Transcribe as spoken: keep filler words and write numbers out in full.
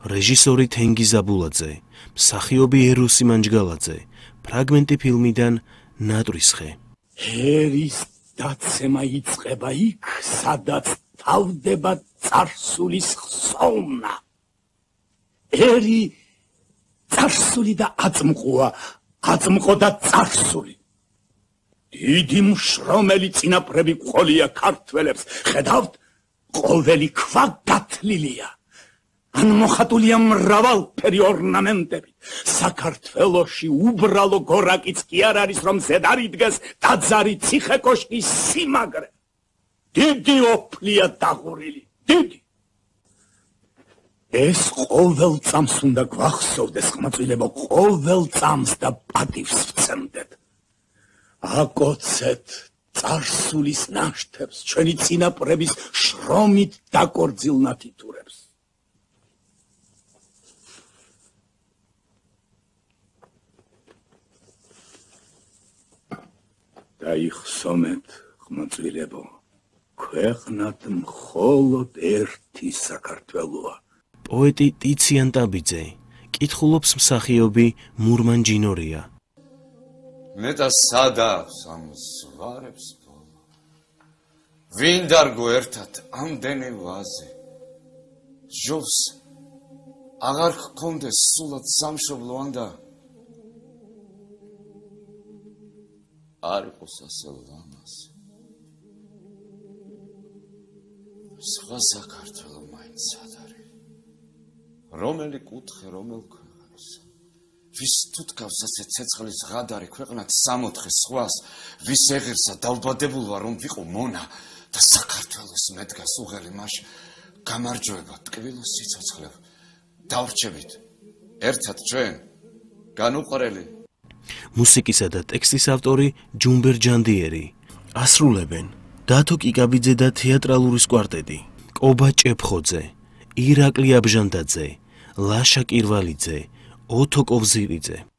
რეჟისორი თენგიზ აბულაძე, მსახიობი ეროსი მანჯგალაძე, ფრაგმენტი ფილმიდან ნატრისხე. ერის დაცემა იწყება იქ, სადაც თავდება წარსულის ხსოვნა. ერი წარსული და აწმყოა, აწმყო და წარსული. დიდი მშრომელი წინაპრები ყოლია ქართველებს, ხედავთ, ყოველი ქვა გათლილია. ან მოხატულია მრავალფერი ორნამენტები. საქართველოში უბრალო გორაკიც კი არ არის, რომ ზედარიდგეს ტაძარი ციხე-კოშკის სიმაგრე. დიდი ოფლია დაღურილი, დიდი. ეს ყოველ წამს უნდა გვახსოვდეს, ხმაწვილებო, ყოველ წამს და პატივს ვცემდეთ. აკოცეთ წარსულის ნაშთებს, ჩვენი წინაპრების შრომით დაკორძილ ნათითურებს. დაიხსომეთ, ხმაწვილებო, ქვეყნად მხოლოდ ერთი საქართველოა. პოეტი ტიციან ტაბიძე, კითხულობს მსახიობი მურმან ჯინორია. მე და სადავს ამ ზვარებს ბოლო, ვინ დარგო ერთად ამდენი ვაზე, ჟოვს აღარ გქონდეს სულად სამშობლო ანდა, არ იყოს ასე ლამაზი. სხვა საქართველო მაინც სად არის, რომელი კუთხე, რომელ ქვეყანას, ვის თუთქავს ასე ცეცხლის ღადარი ქვეყნად სამოთხე სხვას, ვის ეღირსა დავბადებულ ვარ, რომ ვიყო მონა და საქართველოს მედგას უღელი მაშ გამარჯვება ტკბილოს სიცოცხლე დავრჩებით ერთად ჩვენ განუყრელი. მუსიკისა და ტექსტის ავტორი ჯუმბერ ჯანდიერი. ასრულებენ დათო კიკაბიძე და თეატრალურის კვარტეტი, კობა ჭეფხოძე, ირაკლი აბჟანდაძე, ლაშა კირვალიძე, ოთო კოვზირიძე.